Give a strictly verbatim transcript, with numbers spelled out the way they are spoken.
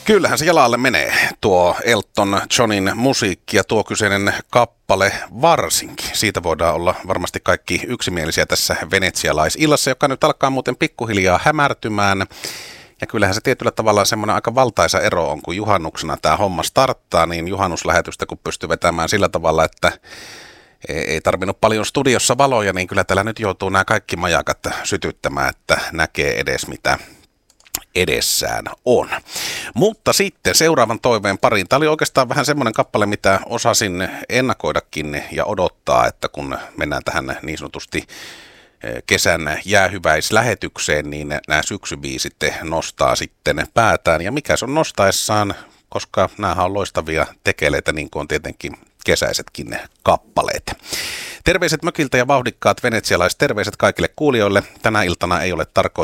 Kyllähän se jalalle menee tuo Elton Johnin musiikki ja tuo kyseinen kappale varsinkin. Siitä voidaan olla varmasti kaikki yksimielisiä tässä venetsialaisillassa, joka nyt alkaa muuten pikkuhiljaa hämärtymään. Ja kyllähän se tietyllä tavalla semmoinen aika valtaisa ero on, kun juhannuksena tämä homma starttaa, niin juhannuslähetystä kun pystyy vetämään sillä tavalla, että ei tarvinnut paljon studiossa valoja, niin kyllä täällä nyt joutuu nämä kaikki majakat sytyttämään, että näkee edes mitä edessään on. Mutta sitten seuraavan toiveen pariin. Tämä oli oikeastaan vähän semmoinen kappale, mitä osasin ennakoidakin ja odottaa, että kun mennään tähän niin sanotusti kesän jäähyväislähetykseen, niin nämä syksybiisit nostaa sitten päätään. Ja mikä se on nostaessaan, koska nämä on loistavia tekeleitä, niin kuin on tietenkin kesäisetkin kappaleet. Terveiset mökiltä ja vauhdikkaat venetsialaiset terveiset kaikille kuulijoille. Tänä iltana ei ole tarkoitus